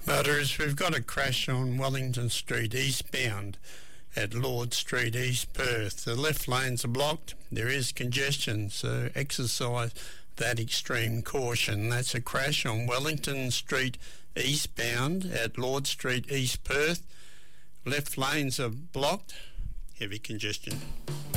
Motorists, we've got a crash on Wellington Street eastbound at Lord Street, East Perth. The left lanes are blocked. There is congestion, so exercise that extreme caution. That's a crash on Wellington Street eastbound at Lord Street, East Perth. Left lanes are blocked. Heavy congestion.